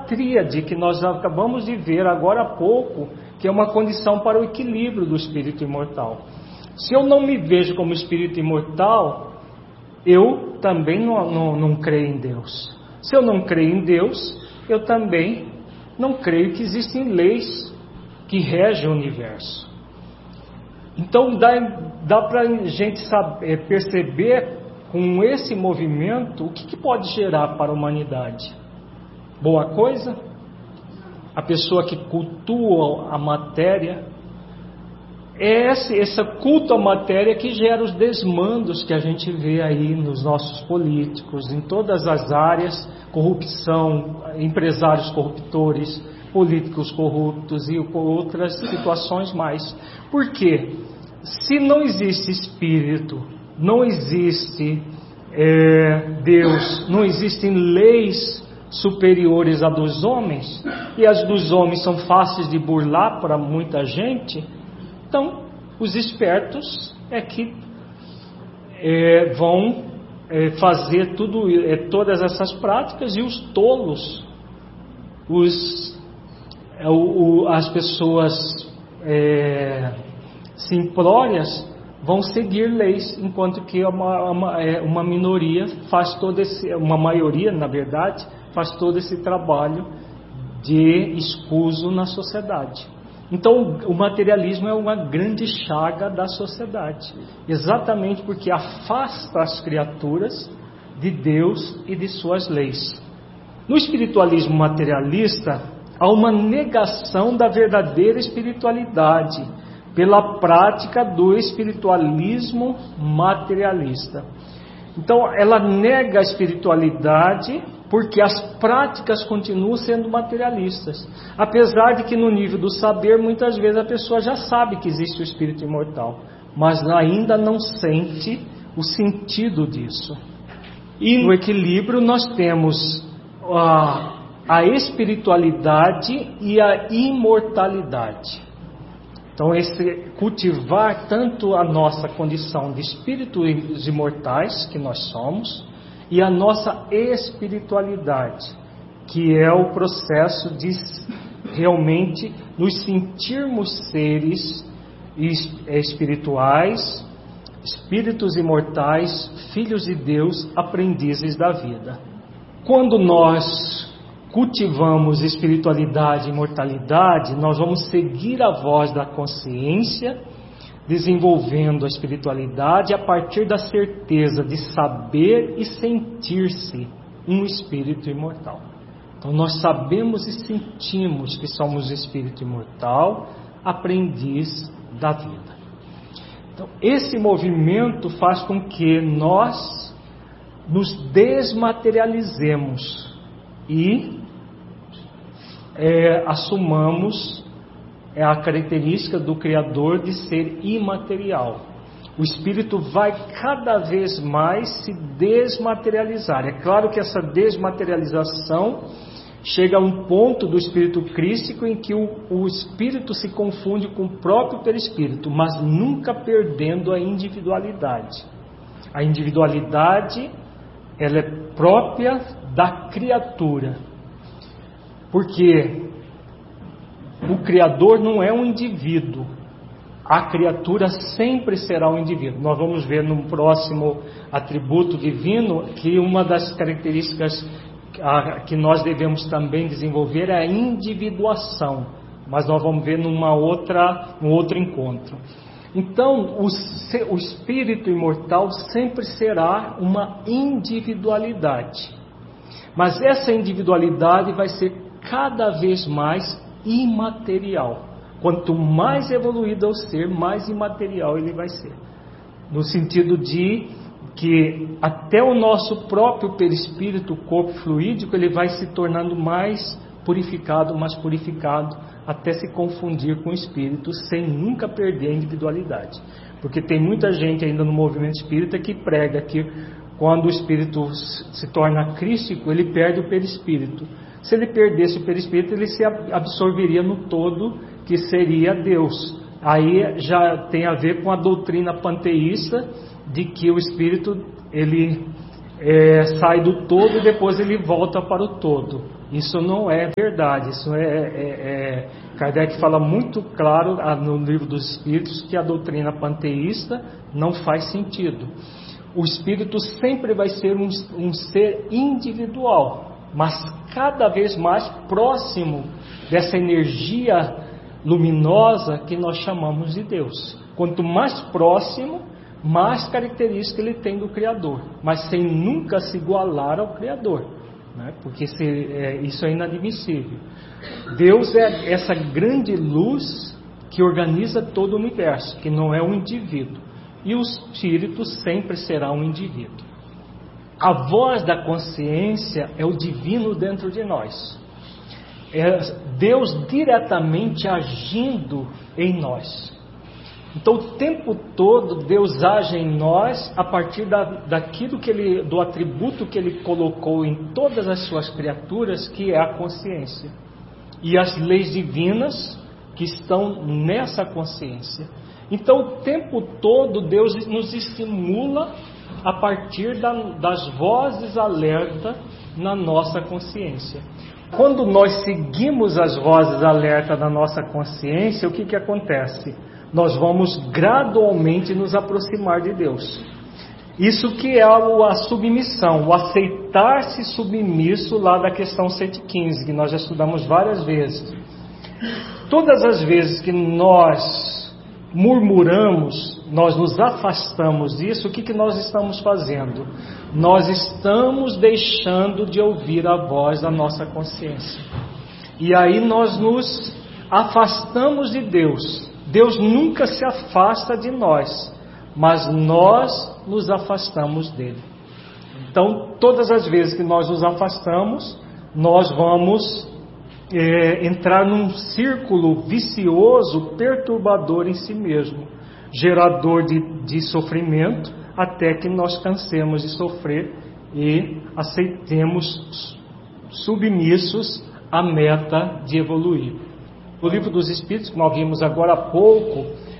tríade que nós acabamos de ver agora há pouco, que é uma condição para o equilíbrio do espírito imortal. Se eu não me vejo como espírito imortal, eu também não creio em Deus. Se eu não creio em Deus, eu também não creio que existem leis que regem o universo. Então dá para a gente perceber com esse movimento o que pode gerar para a humanidade. Boa coisa? A pessoa que cultua a matéria, é esse culto à matéria que gera os desmandos que a gente vê aí nos nossos políticos, em todas as áreas, corrupção, empresários corruptores, políticos corruptos e outras situações mais. Por quê? Se não existe espírito, não existe Deus, não existem leis superiores à dos homens, e as dos homens são fáceis de burlar para muita gente, então os espertos é que vão fazer todas essas práticas, e os tolos, as pessoas simplórias vão seguir leis, enquanto que uma minoria faz uma maioria, na verdade, faz todo esse trabalho de escuso na sociedade. Então, o materialismo é uma grande chaga da sociedade, exatamente porque afasta as criaturas de Deus e de suas leis. No espiritualismo materialista, há uma negação da verdadeira espiritualidade pela prática do espiritualismo materialista. Então, ela nega a espiritualidade porque as práticas continuam sendo materialistas. Apesar de que no nível do saber, muitas vezes a pessoa já sabe que existe o espírito imortal, mas ainda não sente o sentido disso. E no equilíbrio nós temos a espiritualidade e a imortalidade. Então, cultivar tanto a nossa condição de espíritos imortais, que nós somos, e a nossa espiritualidade, que é o processo de realmente nos sentirmos seres espirituais, espíritos imortais, filhos de Deus, aprendizes da vida. Quando nós cultivamos espiritualidade e imortalidade, nós vamos seguir a voz da consciência, desenvolvendo a espiritualidade a partir da certeza de saber e sentir-se um espírito imortal. Então nós sabemos e sentimos que somos espírito imortal, aprendiz da vida. Então esse movimento faz com que nós nos desmaterializemos e assumamos a característica do Criador de ser imaterial. O espírito vai cada vez mais se desmaterializar. É claro que essa desmaterialização chega a um ponto do espírito crístico em que o espírito se confunde com o próprio perispírito, mas nunca perdendo a individualidade. A individualidade, ela é própria da criatura, porque o Criador não é um indivíduo, a criatura sempre será um indivíduo. Nós vamos ver no próximo atributo divino que uma das características que nós devemos também desenvolver é a individuação, mas nós vamos ver num outro encontro. Então, o espírito imortal sempre será uma individualidade, mas essa individualidade vai ser cada vez mais imaterial. Quanto mais evoluído é o ser, mais imaterial ele vai ser. No sentido de que até o nosso próprio perispírito, o corpo fluídico, ele vai se tornando mais purificado, até se confundir com o espírito, sem nunca perder a individualidade. Porque tem muita gente ainda no movimento espírita que prega que quando o espírito se torna crístico, ele perde o perispírito. Se ele perdesse o perispírito, ele se absorveria no todo, que seria Deus. Aí já tem a ver com a doutrina panteísta de que o espírito ele sai do todo e depois ele volta para o todo. Isso não é verdade. Isso Kardec fala muito claro no Livro dos Espíritos que a doutrina panteísta não faz sentido. O espírito sempre vai ser um ser individual, mas cada vez mais próximo dessa energia luminosa que nós chamamos de Deus. Quanto mais próximo, mais característica ele tem do Criador, mas sem nunca se igualar ao Criador, né? Porque isso é inadmissível. Deus é essa grande luz que organiza todo o universo, que não é um indivíduo. E o espírito sempre será um indivíduo. A voz da consciência é o divino dentro de nós. É Deus diretamente agindo em nós. Então o tempo todo Deus age em nós a partir daquilo do atributo que Ele colocou em todas as suas criaturas, que é a consciência. E as leis divinas que estão nessa consciência. Então o tempo todo Deus nos estimula a partir das vozes alerta na nossa consciência. Quando nós seguimos as vozes alerta da nossa consciência, o que acontece? Nós vamos gradualmente nos aproximar de Deus. Isso que é a submissão, o aceitar-se submisso lá da questão 115, que nós já estudamos várias vezes. Todas as vezes que nós murmuramos, nós nos afastamos disso, o que nós estamos fazendo? Nós estamos deixando de ouvir a voz da nossa consciência. E aí nós nos afastamos de Deus. Deus nunca se afasta de nós, mas nós nos afastamos dele. Então, todas as vezes que nós nos afastamos, nós vamos entrar num círculo vicioso, perturbador em si mesmo, gerador de sofrimento, até que nós cansemos de sofrer e aceitemos submissos à meta de evoluir. O Livro dos Espíritos, que nós vimos agora há pouco,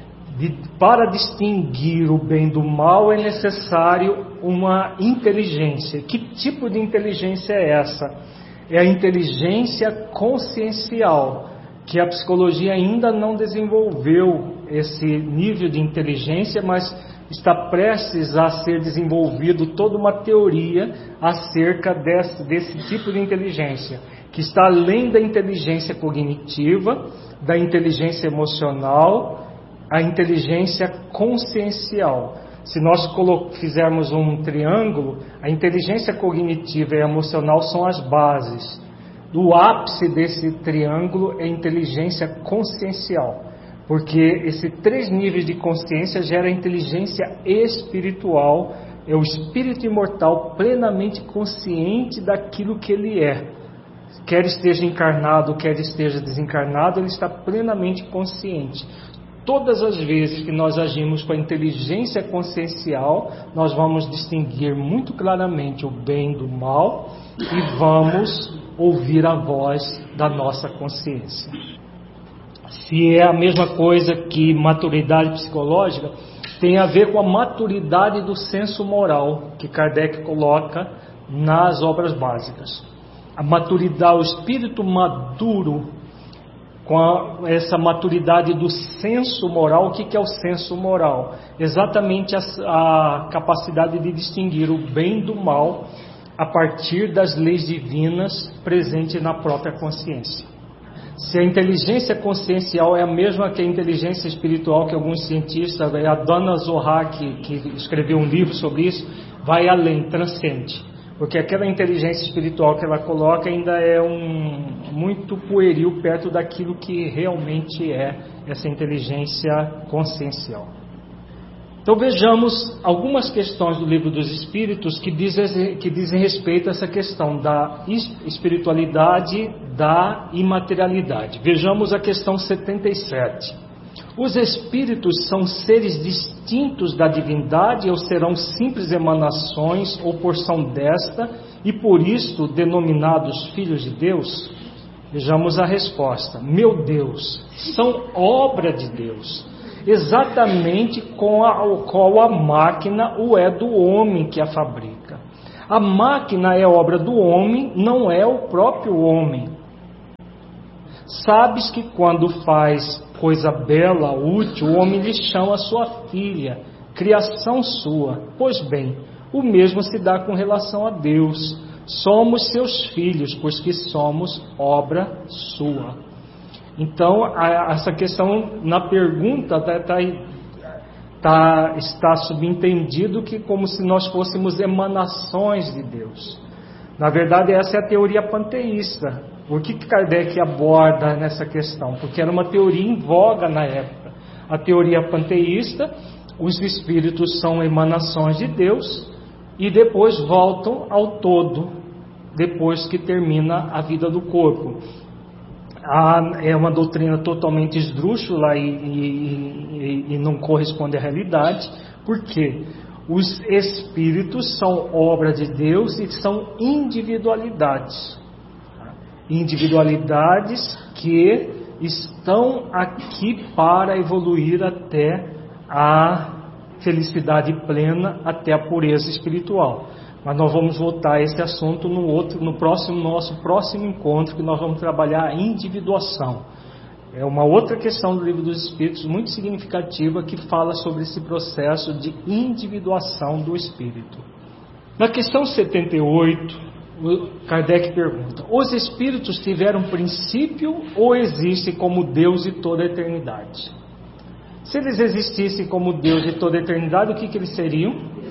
para distinguir o bem do mal é necessário uma inteligência. Que tipo de inteligência é essa? É a inteligência consciencial, que a psicologia ainda não desenvolveu esse nível de inteligência, mas está prestes a ser desenvolvido toda uma teoria acerca desse tipo de inteligência, que está além da inteligência cognitiva, da inteligência emocional, a inteligência consciencial. Se nós fizermos um triângulo, a inteligência cognitiva e emocional são as bases. O ápice desse triângulo é a inteligência consciencial, porque esses 3 níveis de consciência geram a inteligência espiritual, é o espírito imortal plenamente consciente daquilo que ele é. Quer esteja encarnado, quer esteja desencarnado, ele está plenamente consciente. Todas as vezes que nós agimos com a inteligência consciencial, nós vamos distinguir muito claramente o bem do mal e vamos ouvir a voz da nossa consciência. Se é a mesma coisa que maturidade psicológica, tem a ver com a maturidade do senso moral que Kardec coloca nas obras básicas. A maturidade, o espírito maduro, com essa maturidade do senso moral. O que é o senso moral? Exatamente a capacidade de distinguir o bem do mal a partir das leis divinas presentes na própria consciência. Se a inteligência consciencial é a mesma que a inteligência espiritual, que alguns cientistas, a Donna Zohar, que escreveu um livro sobre isso, vai além, transcende. Porque aquela inteligência espiritual que ela coloca ainda é muito pueril perto daquilo que realmente é essa inteligência consciencial. Então vejamos algumas questões do Livro dos Espíritos que dizem respeito a essa questão da espiritualidade, da imaterialidade. Vejamos a questão 77. Os espíritos são seres distintos da divindade ou serão simples emanações ou porção desta e por isto denominados filhos de Deus? Vejamos a resposta. Meu Deus, são obra de Deus, exatamente com a qual a máquina o é do homem que a fabrica. A máquina é obra do homem, não é o próprio homem. Sabes que quando faz coisa bela, útil, o homem lhe chama sua filha, criação sua. Pois bem, o mesmo se dá com relação a Deus. Somos seus filhos, pois que somos obra sua. Então, essa questão na pergunta está subentendido que como se nós fôssemos emanações de Deus. Na verdade, essa é a teoria panteísta. Por que Kardec aborda nessa questão? Porque era uma teoria em voga na época. A teoria panteísta, os espíritos são emanações de Deus e depois voltam ao todo, depois que termina a vida do corpo. É uma doutrina totalmente esdrúxula e não corresponde à realidade. Por quê? Os espíritos são obra de Deus e são individualidades. Individualidades que estão aqui para evoluir até a felicidade plena, até a pureza espiritual. Mas nós vamos voltar a esse assunto no nosso próximo encontro, que nós vamos trabalhar a individuação. É uma outra questão do Livro dos Espíritos muito significativa que fala sobre esse processo de individuação do espírito. Na questão 78, Kardec pergunta: os espíritos tiveram princípio ou existem como Deus de toda a eternidade? Se eles existissem como Deus de toda a eternidade, o que eles seriam?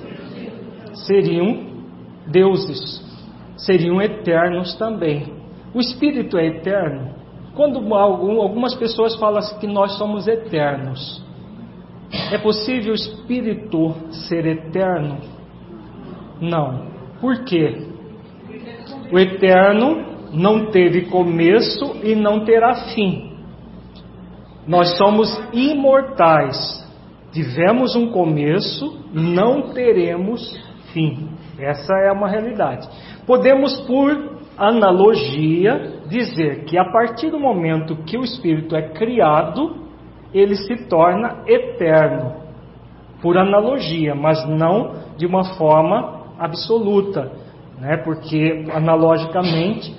Seriam deuses, seriam eternos também. O espírito é eterno? Quando algumas pessoas falam que nós somos eternos, é possível o espírito ser eterno? Não. Por quê? O eterno não teve começo e não terá fim. Nós somos imortais. Tivemos um começo, não teremos fim. Essa é uma realidade. Podemos, por analogia, dizer que a partir do momento que o espírito é criado, ele se torna eterno. Por analogia, mas não de uma forma absoluta, né? Porque analogicamente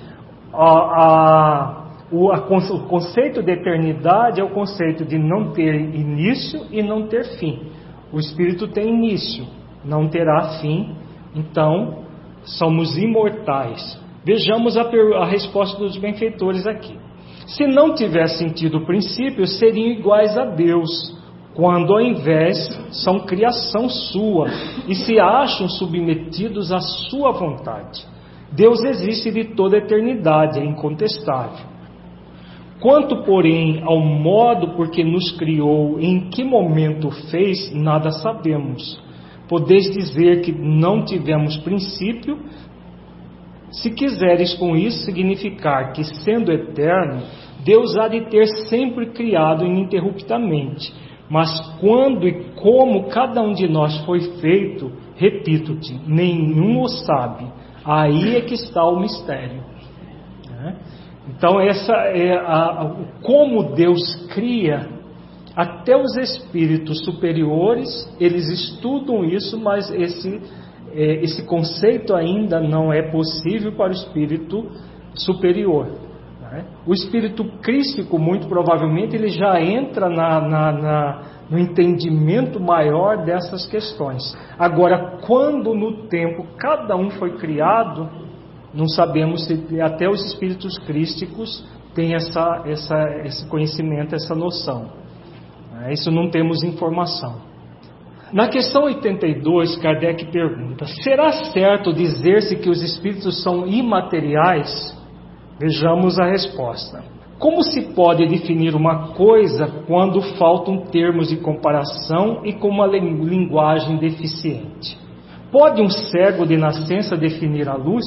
o conceito de eternidade é o conceito de não ter início e não ter fim. O espírito tem início, não terá fim. Então somos imortais. Vejamos a resposta dos benfeitores aqui. Se não tivessem tido princípio, seriam iguais a Deus, quando ao invés são criação sua e se acham submetidos à sua vontade. Deus existe de toda a eternidade, é incontestável. Quanto, porém, ao modo por que nos criou, em que momento fez, nada sabemos. Podeis dizer que não tivemos princípio, se quiseres com isso significar que, sendo eterno, Deus há de ter sempre criado ininterruptamente. Mas quando e como cada um de nós foi feito, repito-te, nenhum o sabe. Aí é que está o mistério. Então essa é como Deus cria. Até os espíritos superiores, eles estudam isso, mas esse conceito ainda não é possível para o espírito superior. O espírito crístico, muito provavelmente, ele já entra no entendimento maior dessas questões. Agora, quando no tempo cada um foi criado, não sabemos se até os espíritos crísticos têm esse conhecimento, essa noção. Isso não temos informação. Na questão 82, Kardec pergunta: será certo dizer-se que os espíritos são imateriais? Vejamos a resposta. Como se pode definir uma coisa quando faltam termos de comparação e com uma linguagem deficiente? Pode um cego de nascença definir a luz?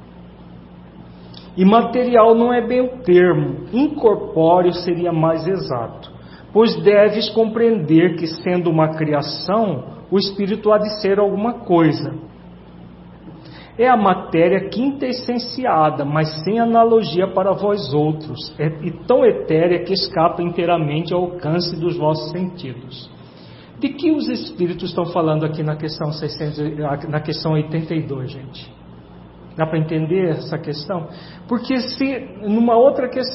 Imaterial não é bem o termo, incorpóreo seria mais exato, pois deves compreender que, sendo uma criação, o espírito há de ser alguma coisa. É a matéria quintessenciada, mas sem analogia para vós outros, e tão etérea que escapa inteiramente ao alcance dos vossos sentidos. De que os espíritos estão falando aqui na questão 82, gente? Dá para entender essa questão? Porque se numa outra questão